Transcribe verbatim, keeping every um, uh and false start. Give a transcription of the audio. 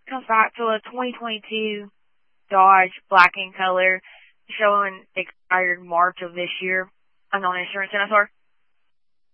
comes back to a twenty twenty-two Dodge black in color, showing expired March of this year. I'm on insurance, N S R.